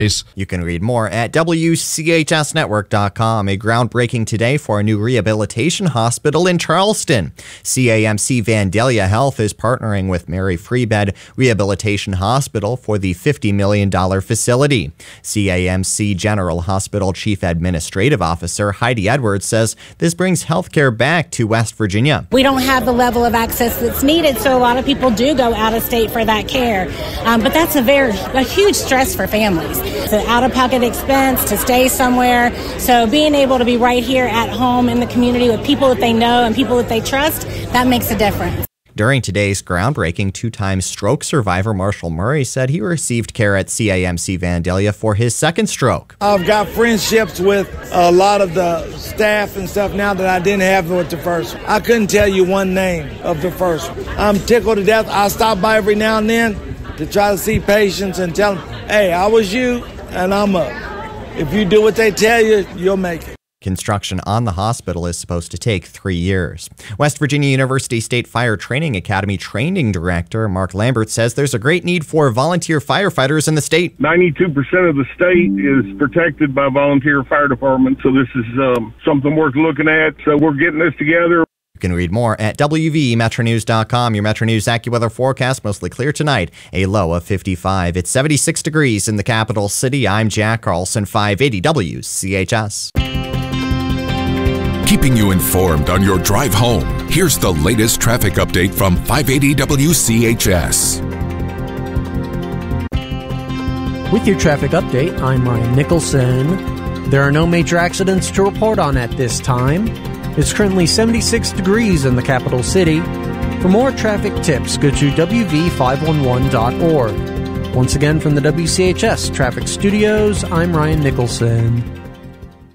You can read more at WCHSnetwork.com. A groundbreaking today for a new rehabilitation hospital in Charleston. CAMC Vandalia Health is partnering with Mary Free Bed Rehabilitation Hospital for the $50 million facility. CAMC General Hospital Chief Administrative Officer Heidi Edwards says this brings healthcare back to West Virginia. We don't have the level of access that's needed, so a lot of people do go out of state for that care. But that's a huge stress for families. It's an out-of-pocket expense to stay somewhere. So being able to be right here at home in the community with people that they know and people that they trust, that makes a difference. During today's groundbreaking, two-time stroke survivor Marshall Murray said he received care at CAMC Vandalia for his second stroke. I've got friendships with a lot of the staff and stuff now that I didn't have with the first one. I couldn't tell you one name of the first one. I'm tickled to death. I stop by every now and then to try to see patients and tell them, hey, I was you and I'm up. If you do what they tell you, you'll make it. Construction on the hospital is supposed to take 3 years. West Virginia University State Fire Training Academy Training Director Mark Lambert says there's a great need for volunteer firefighters in the state. 92% of the state is protected by volunteer fire departments, so this is something worth looking at. So we're getting this together. You can read more at WVMetroNews.com. Your Metro News AccuWeather forecast, mostly clear tonight, a low of 55. It's 76 degrees in the capital city. I'm Jack Carlson, 580 WCHS. Keeping you informed on your drive home, here's the latest traffic update from 580 WCHS. With your traffic update, I'm Ryan Nicholson. There are no major accidents to report on at this time. It's currently 76 degrees in the capital city. For more traffic tips, go to WV511.org. Once again from the WCHS Traffic Studios, I'm Ryan Nicholson.